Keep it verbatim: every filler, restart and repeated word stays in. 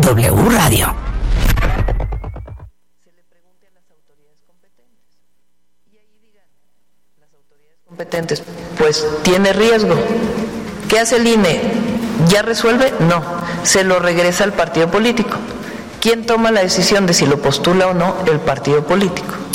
W Radio. Se le pregunte a las autoridades competentes y ahí digan las autoridades competentes, pues tiene riesgo. ¿Qué hace el I N E? ¿Ya resuelve? No, se lo regresa al partido político. ¿Quién toma la decisión de si lo postula o no? El partido político.